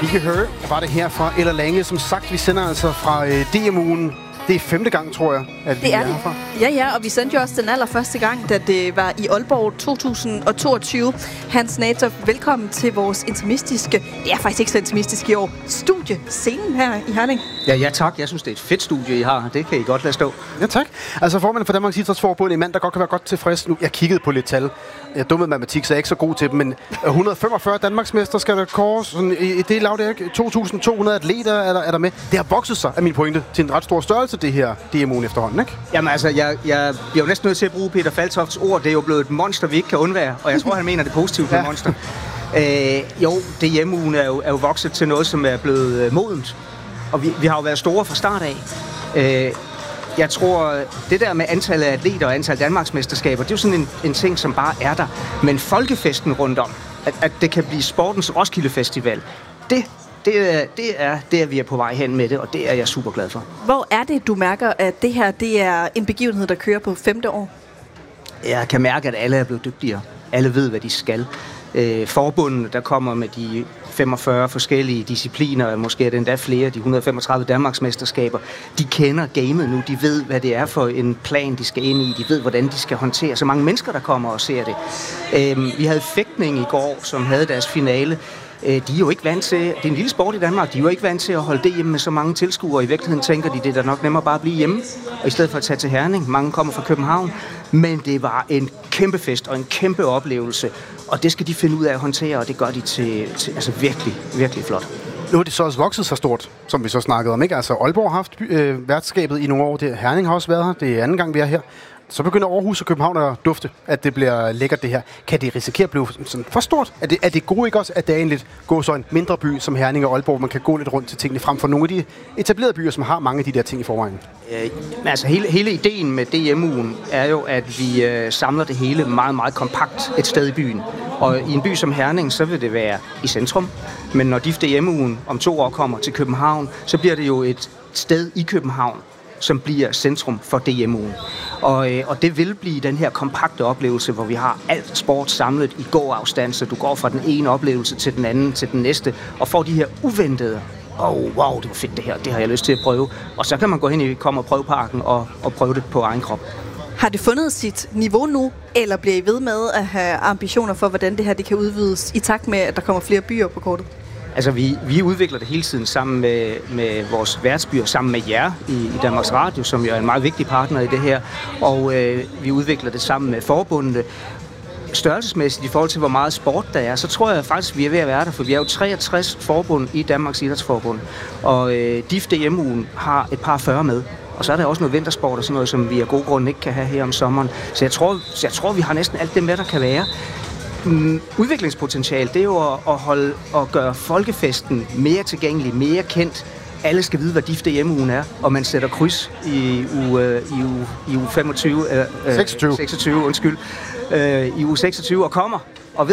Vi kan høre, var det her fra Eller Lange. Som sagt, vi sender altså fra DM-ugen. Det er 5. gang, tror jeg, at vi er herfra. Ja, og vi sendte jo også den allerførste gang, da det var i Aalborg 2022. Hans Nator, velkommen til vores intimistiske, det er faktisk ikke så intimistisk i år, studiescenen her i Herning. Ja, tak. Jeg synes, det er et fedt studie, I har. Det kan I godt lade stå. Ja, tak. Altså formanden for Danmarks Idrætsforbund, en mand, der godt kan være godt tilfreds nu. Jeg kiggede på lidt tal. Jeg er dum med matematik, så jeg er ikke så god til dem, men 145 Danmarksmester skal der kåres. Sådan, i det lav, det er 2.200 atleter er der med. Det har vokset sig, af min pointe, til en ret stor størrelse, det her DM-ugen efterhånden, ikke? Jamen altså, jeg bliver jo næsten nødt til at bruge Peter Faltofts ord. Det er jo blevet et monster, vi ikke kan undvære, og jeg tror, han mener det positivt med monster. Jo, DM-ugen er jo vokset til noget, som er blevet modent, og vi har jo været store fra start af. Jeg tror, det der med antallet af atleter og antal Danmarksmesterskaber, det er jo sådan en ting, som bare er der. Men folkefesten rundt om, at det kan blive sportens Roskilde Festival, det er vi er på vej hen med det, og det er jeg super glad for. Hvor er det, du mærker, at det her det er en begivenhed, der kører på 5. år? Jeg kan mærke, at alle er blevet dygtigere. Alle ved, hvad de skal. Forbundene, der kommer med de 45 forskellige discipliner, måske er det endda flere, de 135 Danmarksmesterskaber, de kender gamet nu, de ved, hvad det er for en plan, de skal ind i, de ved, hvordan de skal håndtere så mange mennesker, der kommer og ser det. Vi havde fægtning i går, som havde deres finale. De er jo ikke vant til, det er en lille sport i Danmark, de er jo ikke vant til at holde det hjemme med så mange tilskuere. I virkeligheden tænker de, det er da nok nemmere bare at blive hjemme, og i stedet for at tage til Herning. Mange kommer fra København, men det var en kæmpe fest og en kæmpe oplevelse, og det skal de finde ud af at håndtere, og det gør de til altså virkelig, virkelig flot. Nu har det så også vokset så stort, som vi så snakkede om, ikke? Altså Aalborg har haft værtskabet i nogle år, Herning har også været her, det er anden gang, vi er her. Så begynder Aarhus og København at dufte, at det bliver lækkert det her. Kan det risikere at blive sådan for stort? Er det gode ikke også, at det er en lidt en mindre by som Herning og Aalborg, man kan gå lidt rundt til tingene frem for nogle af de etablerede byer, som har mange af de der ting i forvejen? Altså hele ideen med DM-ugen er jo, at vi samler det hele meget, meget kompakt et sted i byen. Og i en by som Herning, så vil det være i centrum. Men når DIF DM-ugen om 2 år kommer til København, så bliver det jo et sted i København, som bliver centrum for DM-ugen. Og det vil blive den her kompakte oplevelse, hvor vi har alt sport samlet i gåafstand, så du går fra den ene oplevelse til den anden, til den næste, og får de her uventede, wow, det er fedt det her, det har jeg lyst til at prøve. Og så kan man gå hen i Kom og Prøv-parken og prøve det på egen krop. Har det fundet sit niveau nu, eller bliver I ved med at have ambitioner for, hvordan det her det kan udvides i takt med, at der kommer flere byer på kortet? Altså, vi udvikler det hele tiden sammen med vores værtsbyer, sammen med jer i Danmarks Radio, som jo er en meget vigtig partner i det her. Og vi udvikler det sammen med forbundene. Størrelsesmæssigt i forhold til, hvor meget sport der er, så tror jeg faktisk, vi er ved at være der, for vi er jo 63 forbund i Danmarks Idrætsforbund. Og DIF DM-ugen har et par 40 med. Og så er der også noget vintersport og sådan noget, som vi af gode grunde ikke kan have her om sommeren. Så jeg tror, vi har næsten alt det med, der kan være. Udviklingspotentiale, det er jo at gøre folkefesten mere tilgængelig, mere kendt. Alle skal vide, hvad DIF DM-ugen er, og man sætter kryds i uge 26, undskyld, i uge 26 og kommer